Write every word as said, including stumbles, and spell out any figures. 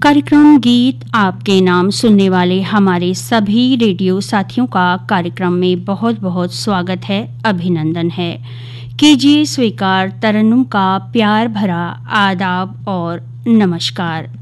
कार्यक्रम गीत आपके नाम सुनने वाले हमारे सभी रेडियो साथियों का कार्यक्रम में बहुत बहुत स्वागत है, अभिनंदन है। कीजिए स्वीकार तरन्नुम का प्यार भरा आदाब और नमस्कार।